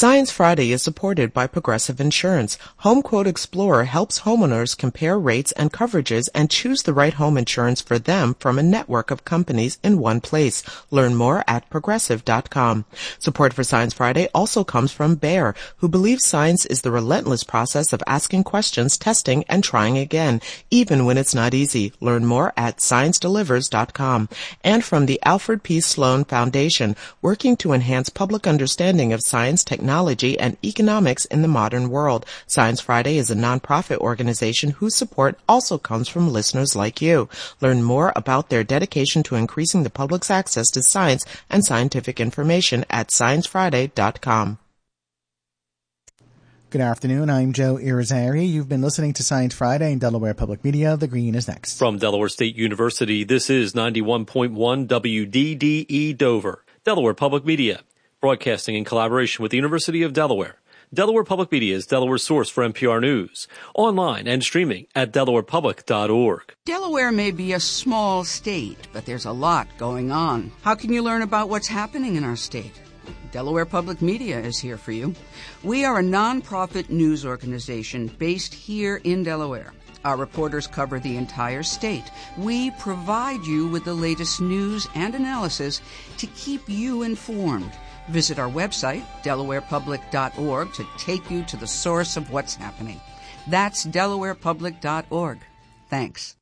Science Friday is supported by Progressive Insurance. Home Quote Explorer helps homeowners compare rates and coverages and choose the right home insurance for them from a network of companies in one place. Learn more at Progressive.com. Support for Science Friday also comes from Bayer, who believes science is the relentless process of asking questions, testing, and trying again, even when it's not easy. Learn more at ScienceDelivers.com. And from the Alfred P. Sloan Foundation, working to enhance public understanding of science, technology, and economics in the modern world. Science Friday is a nonprofit organization whose support also comes from listeners like you. Learn more about their dedication to increasing the public's access to science and scientific information at ScienceFriday.com. Good afternoon. I'm Joe Irizarry. You've been listening to Science Friday in Delaware Public Media. The Green is next. From Delaware State University, this is 91.1 WDDE Dover, Delaware Public Media, broadcasting in collaboration with the University of Delaware. Delaware Public Media is Delaware's source for NPR News, online and streaming at delawarepublic.org. Delaware may be a small state, but there's a lot going on. How can you learn about what's happening in our state? Delaware Public Media is here for you. We are a nonprofit news organization based here in Delaware. Our reporters cover the entire state. We provide you with the latest news and analysis to keep you informed. Visit our website, delawarepublic.org, to take you to the source of what's happening. That's delawarepublic.org. Thanks.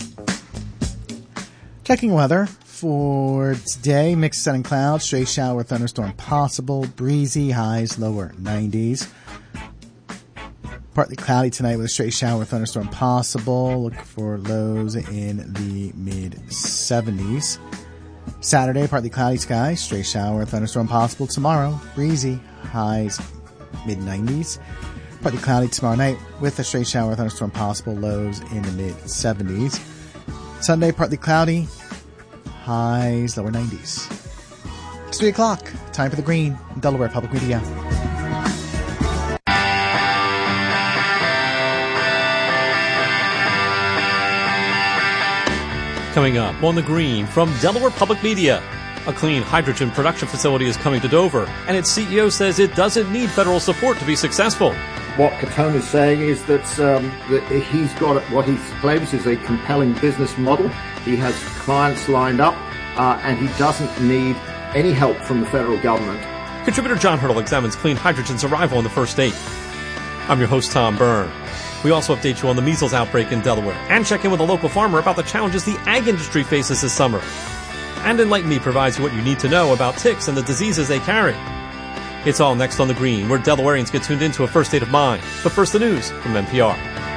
Checking weather for today. Mixed sun and clouds. Stray shower, thunderstorm possible. Breezy. Highs lower 90s. Partly cloudy tonight with a stray shower, thunderstorm possible. Look for lows in the mid-70s. Saturday, partly cloudy skies. Stray shower, thunderstorm possible tomorrow. Breezy. Highs mid-90s. Partly cloudy tomorrow night with a stray shower, thunderstorm possible. Lows in the mid-70s. Sunday, partly cloudy. Highs lower 90s. It's 3 o'clock. Time for the Green, Delaware Public Media. Coming up on the Green from Delaware Public Media. A clean hydrogen production facility is coming to Dover, and its CEO says it doesn't need federal support to be successful. What Catone is saying is that he's got what he claims is a compelling business model. He has clients lined up, and he doesn't need any help from the federal government. Contributor John Hurdle examines clean hydrogen's arrival in the first state. I'm your host, Tom Byrne. We also update you on the measles outbreak in Delaware and check in with a local farmer about the challenges the ag industry faces this summer. And Enlighten Me provides you what you need to know about ticks and the diseases they carry. It's all next on The Green, where Delawareans get tuned into a first state of mind. But first, the news from NPR.